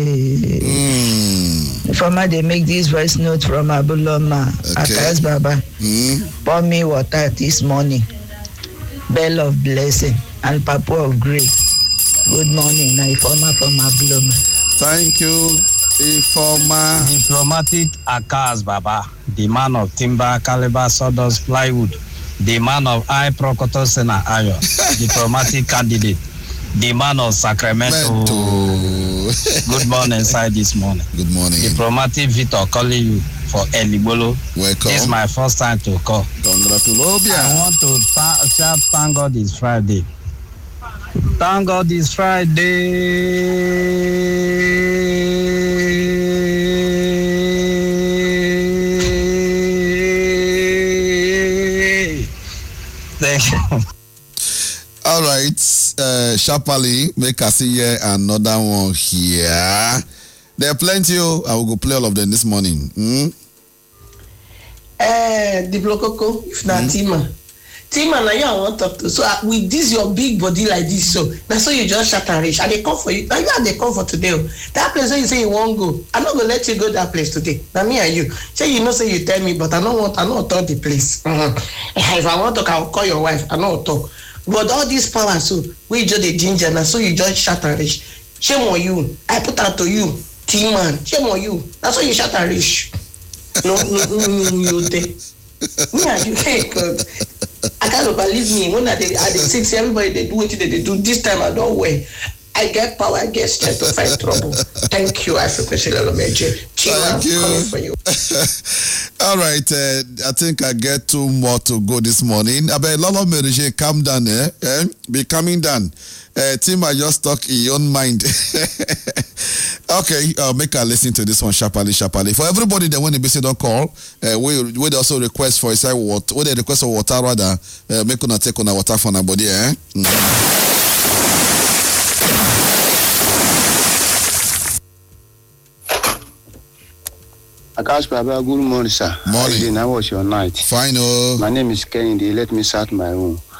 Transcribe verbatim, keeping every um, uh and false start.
Mm. Former, they make this voice note from Abuloma. Okay. Akas Baba. Mm. Pour me water this morning. Bell of blessing and Papa of grace. Good morning, Ifoma from Abuloma. Thank you, Ifoma. Diplomatic Akas Baba, the man of timber, caliber, sawdust, plywood, the man of I Prokotos and Ayo, diplomatic candidate, the man of Sacramento. Good morning, inside this morning. Good morning. Diplomatic Victor calling you for Elibolo. Welcome. This is my first time to call. Congratulations. I want to th- thank God it's Friday. Thank God it's Friday. Thank you. All right, uh, sharply, make us see here another one here. There are plenty. Oh, I will go play all of them this morning. Hmm? Eh, the Blokoko, if not mm. Tima. Tima, now you I want to talk to. So uh, with this your big body like this, so that's so you just shut and reach. And they come for you. Now you are they come for today. That place where you say you won't go. I'm not gonna let you go that place today. Now me and you. Say you know, say you tell me, but I don't want. I don't talk the place. Mm-hmm. If I want to, I'll call your wife. I don't talk. But all this power, so we just the ginger. Now so you just shut and reach. Shame on you. I put out to you, Tima. Shame on you. That's why you shut and reach. No, no, no, no, no, me and you, hey, God. I can't believe me. When I did, I did six, everybody they do what they do. This time I don't wear. I get power, I get strength to fight trouble. Thank you, Africa. Thank you. For you. All right, uh, I think I get two more to go this morning. I bet Lolo Merige, calm down, eh? eh? Be coming down. Uh, Tim, I just talk in your own mind. Okay, uh, make a listen to this one sharply, sharply. For everybody that when the basic don't call, uh, we we also request for say what what they request for water rather uh, make una take on a water for our body, eh? Mm. Akash Baba, good morning, sir. Morning. How was your night? Fine, oh. My name is Kennedy. Let me start my own.